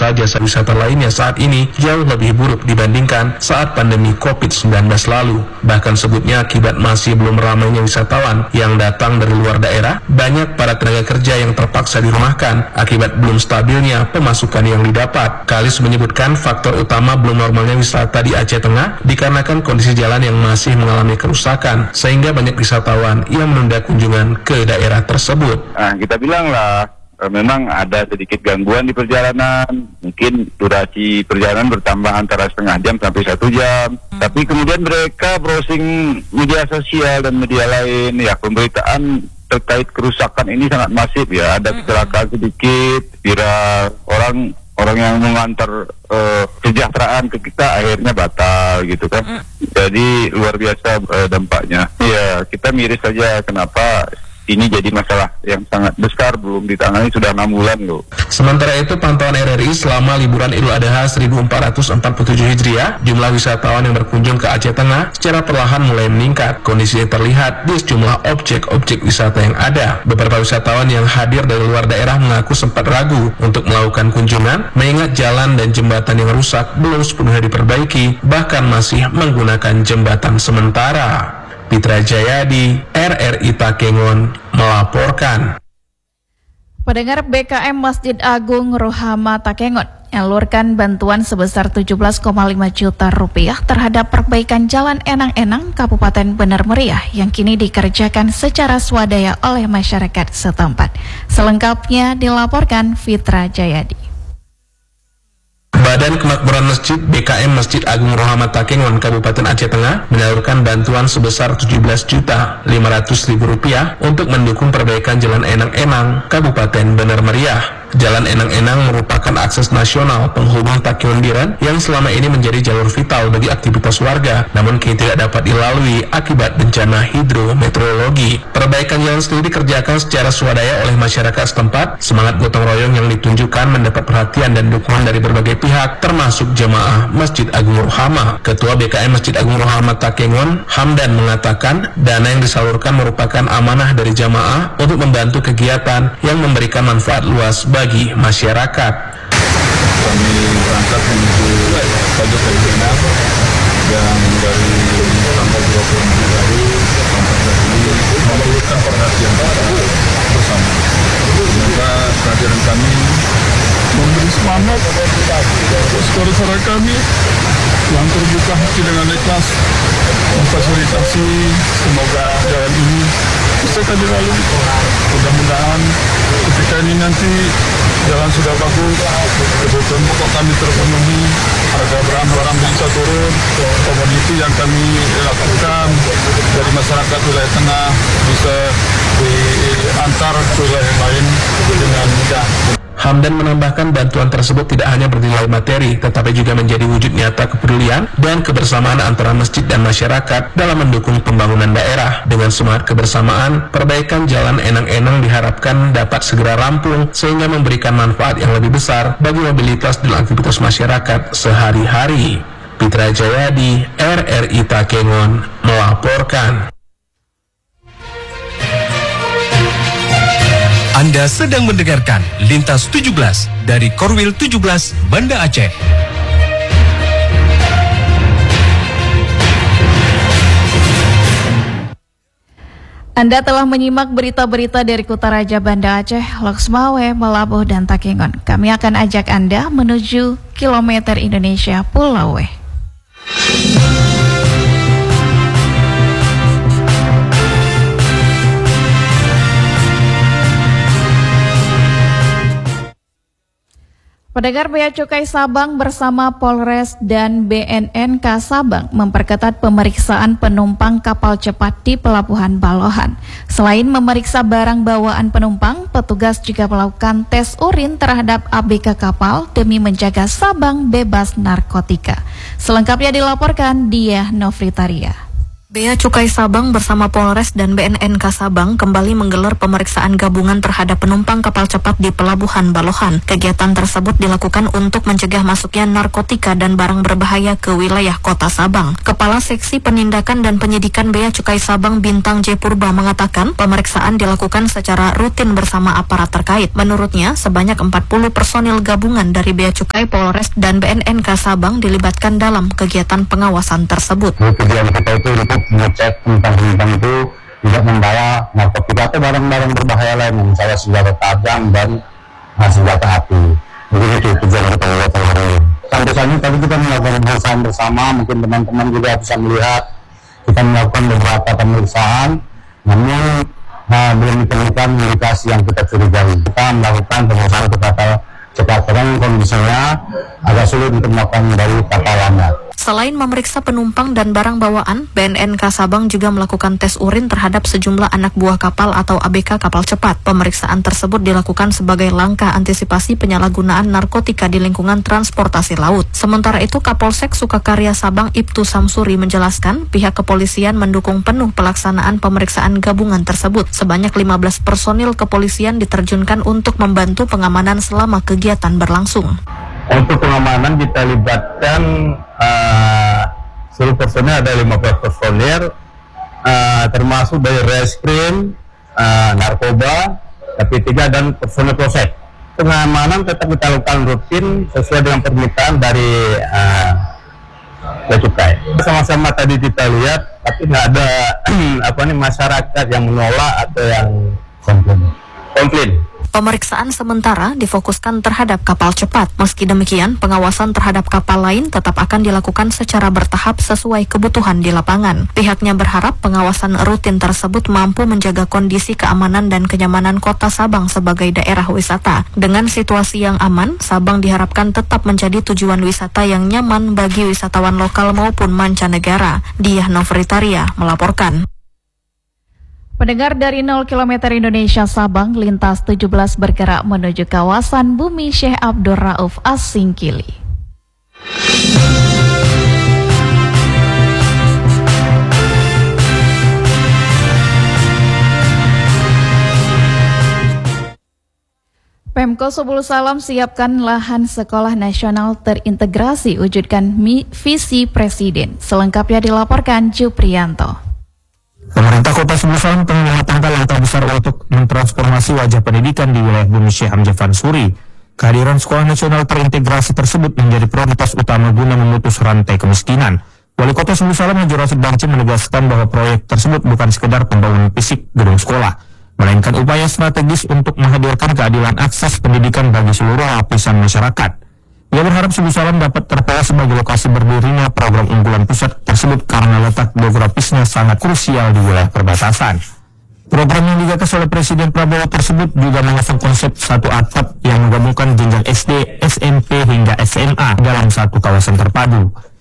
jasa wisata lainnya saat ini jauh lebih buruk dibandingkan saat pandemi COVID-19 lalu. Bahkan sebutnya akibat masih belum ramainya wisatawan yang datang dari luar daerah, banyak para tenaga kerja yang terpaksa dirumahkan akibat belum stabilnya pemasukan yang didapat. Kalis menyebutkan faktor utama belum normalnya wisata di Aceh Tengah dikarenakan kondisi jalan yang masih mengalami kerusakan, sehingga banyak wisatawan yang menunda kunjungan ke daerah tersebut. Kita bilang lah, memang ada sedikit gangguan di perjalanan, mungkin durasi perjalanan bertambah antara setengah jam sampai 1 jam. Tapi kemudian mereka browsing media sosial dan media lain, ya pemberitaan terkait kerusakan ini sangat masif ya. Ada kecelakaan sedikit, viral, orang yang mengantar kesejahteraan ke kita akhirnya batal gitu kan. Jadi luar biasa dampaknya. Ya kita miris saja kenapa ini jadi masalah yang sangat besar, belum ditangani sudah 6 bulan loh. Sementara itu, pantauan RRI selama liburan Idul Adha 1447 Hijriah, jumlah wisatawan yang berkunjung ke Aceh Tengah secara perlahan mulai meningkat. Kondisi ini terlihat di sejumlah objek-objek wisata yang ada. Beberapa wisatawan yang hadir dari luar daerah mengaku sempat ragu untuk melakukan kunjungan, mengingat jalan dan jembatan yang rusak belum sepenuhnya diperbaiki, bahkan masih menggunakan jembatan sementara. Pitra Jayadi, RRI Takengon, melaporkan. Pendengar, BKM Masjid Agung Rohama Takengon menyalurkan bantuan sebesar 17,5 juta rupiah terhadap perbaikan Jalan Enang-Enang Kabupaten Bener Meriah yang kini dikerjakan secara swadaya oleh masyarakat setempat. Selengkapnya dilaporkan Fitra Jayadi. Badan Kemakmuran Masjid BKM Masjid Agung Rohama Takengon Kabupaten Aceh Tengah menyalurkan bantuan sebesar 17.500.000 rupiah untuk mendukung perbaikan Jalan Enang-Enang Kabupaten Bener Meriah. Jalan Enang-Enang merupakan akses nasional penghubung Takengon Biren yang selama ini menjadi jalur vital bagi aktivitas warga, namun kini tidak dapat dilalui akibat bencana hidrometeorologi. Perbaikan jalan sendiri dikerjakan secara swadaya oleh masyarakat setempat. Semangat gotong royong yang ditunjukkan mendapat perhatian dan dukungan dari berbagai pihak, termasuk jemaah Masjid Agung Rohama. Ketua BKM Masjid Agung Rohama Takengon, Hamdan, mengatakan dana yang disalurkan merupakan amanah dari jamaah untuk membantu kegiatan yang memberikan manfaat luas bagi masyarakat. Kami berangkat menuju Pajak Kalimantan yang dari tanggal 26 Januari sampai hari ini memerlukan perhatian bersama. Semoga kehadiran kami memberi semangat saudara-saudara kami yang terbuka hati dengan ikhlas memfasilitasi. Semoga jalan ini bisa kami lalui. Mudah-mudahan ketika ini nanti jalan sudah bagus, kebutuhan pokok kami terpenuhi, harga barang bisa turun, komoditi yang kami lakukan dari masyarakat wilayah tengah bisa diantar ke wilayah lain dengan mudah. Hamdan menambahkan bantuan tersebut tidak hanya bernilai materi, tetapi juga menjadi wujud nyata kepedulian dan kebersamaan antara masjid dan masyarakat dalam mendukung pembangunan daerah. Dengan semangat kebersamaan, perbaikan Jalan Enang-Enang diharapkan dapat segera rampung sehingga memberikan manfaat yang lebih besar bagi mobilitas dan aktivitas masyarakat sehari-hari. Pitra Jayadi, RRI Takengon, melaporkan. Anda sedang mendengarkan Lintas 17 dari Korwil 17 Banda Aceh. Anda telah menyimak berita-berita dari Kutaraja Banda Aceh, Loksmawe, Melabuh, dan Takengon. Kami akan ajak Anda menuju kilometer Indonesia Pulau W. Pendengar, Bea Cukai Sabang bersama Polres dan BNNK Sabang memperketat pemeriksaan penumpang kapal cepat di Pelabuhan Balohan. Selain memeriksa barang bawaan penumpang, petugas juga melakukan tes urin terhadap ABK kapal demi menjaga Sabang bebas narkotika. Selengkapnya dilaporkan Diah Novitaria. Bea Cukai Sabang bersama Polres dan BNNK Sabang kembali menggelar pemeriksaan gabungan terhadap penumpang kapal cepat di Pelabuhan Balohan. Kegiatan tersebut dilakukan untuk mencegah masuknya narkotika dan barang berbahaya ke wilayah Kota Sabang. Kepala Seksi Penindakan dan Penyidikan Bea Cukai Sabang Bintang J. Purba mengatakan pemeriksaan dilakukan secara rutin bersama aparat terkait. Menurutnya, sebanyak 40 personil gabungan dari Bea Cukai, Polres, dan BNNK Sabang dilibatkan dalam kegiatan pengawasan tersebut. Tujuan kita itu untuk mengecek penumpang-penumpang itu tidak membawa narkotika atau barang-barang berbahaya lain, misalnya senjata tajam dan senjata api. Jadi itu tujuan kita melakukan hari ini. Sampai saat ini tadi kita melakukan pemeriksaan bersama, mungkin teman-teman juga bisa melihat kita melakukan beberapa pemeriksaan, namun belum ditemukan indikasi yang kita curigai. Kita melakukan pemeriksaan cepat karena kondisinya agak sulit untuk melakukan dari kapal lambat. Selain memeriksa penumpang dan barang bawaan, BNNK Sabang juga melakukan tes urin terhadap sejumlah anak buah kapal atau ABK kapal cepat. Pemeriksaan tersebut dilakukan sebagai langkah antisipasi penyalahgunaan narkotika di lingkungan transportasi laut. Sementara itu, Kapolsek Sukakarya Sabang Ibtu Samsuri menjelaskan pihak kepolisian mendukung penuh pelaksanaan pemeriksaan gabungan tersebut. Sebanyak 15 personil kepolisian diterjunkan untuk membantu pengamanan selama kegiatan berlangsung. Untuk pengamanan kita libatkan seluruh personil, ada 15 personil, termasuk dari reskrim, narkoba, KP3 dan personil polsek. Pengamanan tetap kita lakukan rutin sesuai dengan permintaan dari Bea Cukai. Sama-sama tadi kita lihat, tapi nggak ada masyarakat yang menolak atau yang komplain. Pemeriksaan sementara difokuskan terhadap kapal cepat. Meski demikian, pengawasan terhadap kapal lain tetap akan dilakukan secara bertahap sesuai kebutuhan di lapangan. Pihaknya berharap pengawasan rutin tersebut mampu menjaga kondisi keamanan dan kenyamanan Kota Sabang sebagai daerah wisata. Dengan situasi yang aman, Sabang diharapkan tetap menjadi tujuan wisata yang nyaman bagi wisatawan lokal maupun mancanegara. Diah Novritaria melaporkan. Pendengar, dari 0 km Indonesia Sabang, lintas 17 bergerak menuju kawasan Bumi Syekh Abdul Rauf As-Singkili. Pemko Subul Salam siapkan lahan sekolah nasional terintegrasi, wujudkan visi Presiden. Selengkapnya dilaporkan Juprianto. Pemerintah Kota Subul Salam tengah mematangkan langkah besar untuk mentransformasi wajah pendidikan di wilayah Bumi Syekh Hamzah Fansuri. Kehadiran sekolah nasional terintegrasi tersebut menjadi prioritas utama guna memutus rantai kemiskinan. Wali Kota Subul Salam Haji Rasid Banci menegaskan bahwa proyek tersebut bukan sekedar pembangunan fisik gedung sekolah, melainkan upaya strategis untuk menghadirkan keadilan akses pendidikan bagi seluruh lapisan masyarakat. Ia berharap Subul Salam dapat terpilih sebagai lokasi berdirinya program unggulan pusat tersebut karena letak geografisnya sangat krusial di wilayah perbatasan. Program yang digagas oleh Presiden Prabowo tersebut juga mengusung konsep satu atap yang menggabungkan jenjang SD, SMP hingga SMA dalam satu kawasan terpadu.